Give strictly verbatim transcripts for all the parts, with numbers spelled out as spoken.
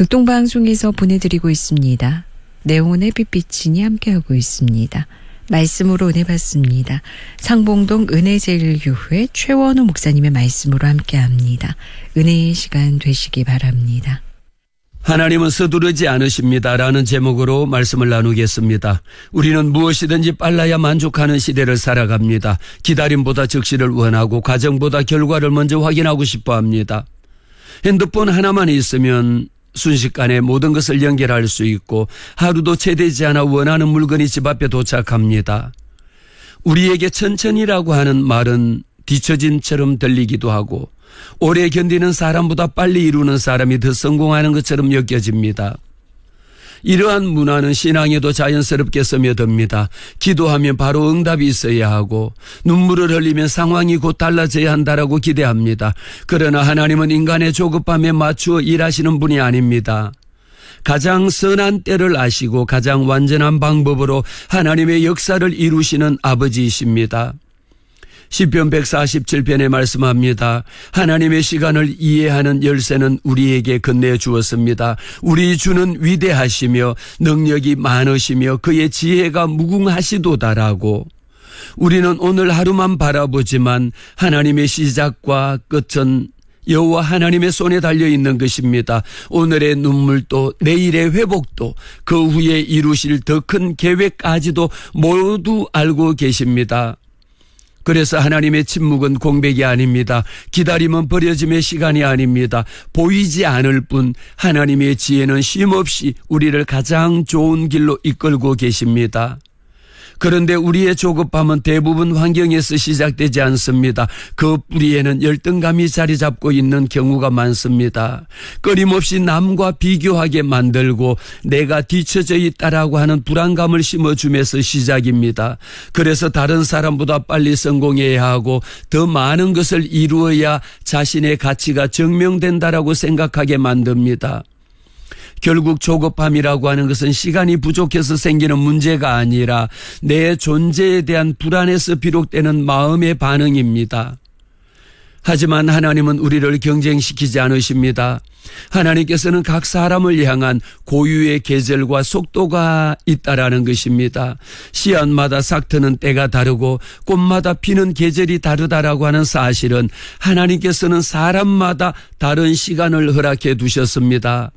극동방송에서 보내드리고 있습니다. 내온의 빛비치니 함께하고 있습니다. 말씀으로 은혜 받습니다. 상봉동 은혜제일교회 최원호 목사님의 말씀으로 함께합니다. 은혜의 시간 되시기 바랍니다. 하나님은 서두르지 않으십니다라는 제목으로 말씀을 나누겠습니다. 우리는 무엇이든지 빨라야 만족하는 시대를 살아갑니다. 기다림보다 즉시를 원하고 과정보다 결과를 먼저 확인하고 싶어 합니다. 핸드폰 하나만 있으면 순식간에 모든 것을 연결할 수 있고 하루도 채되지 않아 원하는 물건이 집 앞에 도착합니다. 우리에게 천천히라고 하는 말은 뒤처짐처럼 들리기도 하고 오래 견디는 사람보다 빨리 이루는 사람이 더 성공하는 것처럼 여겨집니다. 이러한 문화는 신앙에도 자연스럽게 스며듭니다. 기도하면 바로 응답이 있어야 하고 눈물을 흘리면 상황이 곧 달라져야 한다라고 기대합니다. 그러나 하나님은 인간의 조급함에 맞추어 일하시는 분이 아닙니다. 가장 선한 때를 아시고 가장 완전한 방법으로 하나님의 역사를 이루시는 아버지이십니다. 시편 백사십칠 편에 말씀합니다. 하나님의 시간을 이해하는 열쇠는 우리에게 건네주었습니다. 우리 주는 위대하시며 능력이 많으시며 그의 지혜가 무궁하시도다라고. 우리는 오늘 하루만 바라보지만 하나님의 시작과 끝은 여호와 하나님의 손에 달려있는 것입니다. 오늘의 눈물도 내일의 회복도 그 후에 이루실 더 큰 계획까지도 모두 알고 계십니다. 그래서 하나님의 침묵은 공백이 아닙니다. 기다림은 버려짐의 시간이 아닙니다. 보이지 않을 뿐 하나님의 지혜는 쉼없이 우리를 가장 좋은 길로 이끌고 계십니다. 그런데 우리의 조급함은 대부분 환경에서 시작되지 않습니다. 그 뿌리에는 열등감이 자리 잡고 있는 경우가 많습니다. 끊임없이 남과 비교하게 만들고 내가 뒤처져 있다라고 하는 불안감을 심어줌에서 시작입니다. 그래서 다른 사람보다 빨리 성공해야 하고 더 많은 것을 이루어야 자신의 가치가 증명된다라고 생각하게 만듭니다. 결국 조급함이라고 하는 것은 시간이 부족해서 생기는 문제가 아니라 내 존재에 대한 불안에서 비롯되는 마음의 반응입니다. 하지만 하나님은 우리를 경쟁시키지 않으십니다. 하나님께서는 각 사람을 향한 고유의 계절과 속도가 있다라는 것입니다. 씨앗마다 싹트는 때가 다르고 꽃마다 피는 계절이 다르다라고 하는 사실은 하나님께서는 사람마다 다른 시간을 허락해 두셨습니다.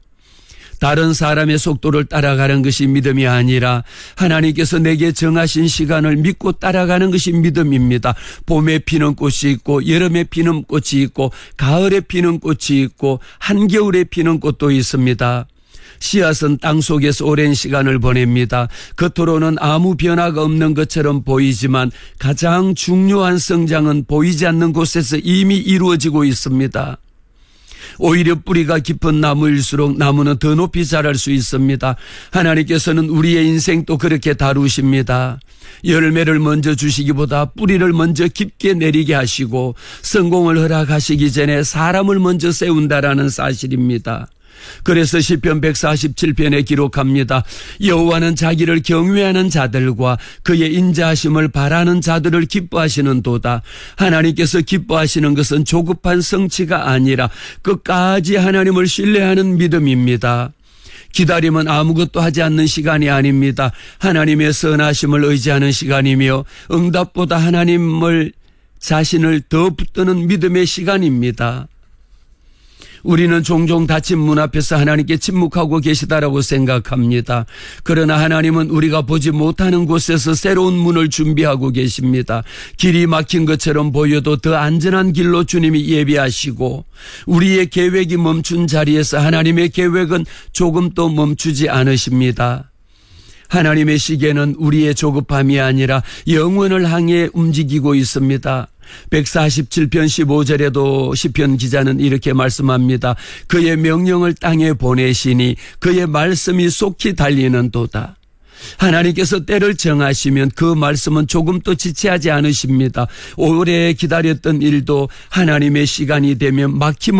다른 사람의 속도를 따라가는 것이 믿음이 아니라 하나님께서 내게 정하신 시간을 믿고 따라가는 것이 믿음입니다. 봄에 피는 꽃이 있고 여름에 피는 꽃이 있고 가을에 피는 꽃이 있고 한겨울에 피는 꽃도 있습니다. 씨앗은 땅 속에서 오랜 시간을 보냅니다. 겉으로는 아무 변화가 없는 것처럼 보이지만 가장 중요한 성장은 보이지 않는 곳에서 이미 이루어지고 있습니다. 오히려 뿌리가 깊은 나무일수록 나무는 더 높이 자랄 수 있습니다. 하나님께서는 우리의 인생도 그렇게 다루십니다. 열매를 먼저 주시기보다 뿌리를 먼저 깊게 내리게 하시고 성공을 허락하시기 전에 사람을 먼저 세운다라는 사실입니다. 그래서 시편 백사십칠 편에 기록합니다. 여호와는 자기를 경외하는 자들과 그의 인자하심을 바라는 자들을 기뻐하시는 도다. 하나님께서 기뻐하시는 것은 조급한 성취가 아니라 끝까지 하나님을 신뢰하는 믿음입니다. 기다림은 아무것도 하지 않는 시간이 아닙니다. 하나님의 선하심을 의지하는 시간이며 응답보다 하나님을 자신을 더 붙드는 믿음의 시간입니다. 우리는 종종 닫힌 문 앞에서 하나님께 침묵하고 계시다라고 생각합니다. 그러나 하나님은 우리가 보지 못하는 곳에서 새로운 문을 준비하고 계십니다. 길이 막힌 것처럼 보여도 더 안전한 길로 주님이 예비하시고 우리의 계획이 멈춘 자리에서 하나님의 계획은 조금도 멈추지 않으십니다. 하나님의 시계는 우리의 조급함이 아니라 영원을 향해 움직이고 있습니다. 백사십칠 편 십오 절에도 시편 기자는 이렇게 말씀합니다. 그의 명령을 땅에 보내시니 그의 말씀이 속히 달리는 도다. 하나님께서 때를 정하시면 그 말씀은 조금도 지체하지 않으십니다. 오래 기다렸던 일도 하나님의 시간이 되면 막힘